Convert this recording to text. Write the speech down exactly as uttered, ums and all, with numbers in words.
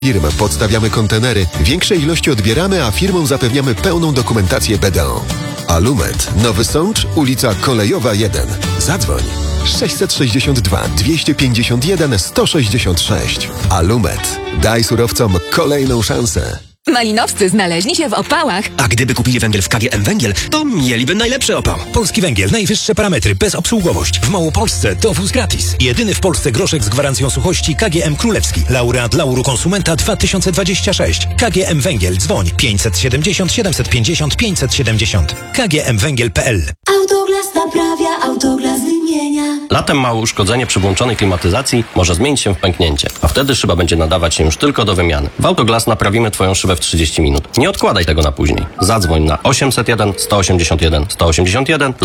firm podstawiamy kontenery, większe ilości odbieramy, a firmom zapewniamy pełną dokumentację B D O. Alumet, Nowy Sącz, ulica Kolejowa jeden. Zadzwoń sześćset sześćdziesiąt dwa dwieście pięćdziesiąt jeden sto sześćdziesiąt sześć. Alumet. Daj surowcom kolejną szansę. Malinowscy znaleźli się w opałach. A gdyby kupili węgiel w K G M Węgiel, to mieliby najlepszy opał. Polski Węgiel. Najwyższe parametry. Bezobsługowość. W Małopolsce dowóz gratis. Jedyny w Polsce groszek z gwarancją suchości K G M Królewski. Laureat Lauru Konsumenta dwa tysiące dwadzieścia sześć. K G M Węgiel. Dzwoń pięćset siedemdziesiąt siedemset pięćdziesiąt pięćset siedemdziesiąt. K G M Węgiel kropka P L. Autoglas naprawia, Autoglas wymienia. Latem małe uszkodzenie przy włączonej klimatyzacji może zmienić się w pęknięcie, a wtedy szyba będzie nadawać się już tylko do wymiany. W Autoglas naprawimy Twoją szybę w trzydzieści minut. Nie odkładaj tego na później. Zadzwoń na osiemset jeden sto osiemdziesiąt jeden sto osiemdziesiąt jeden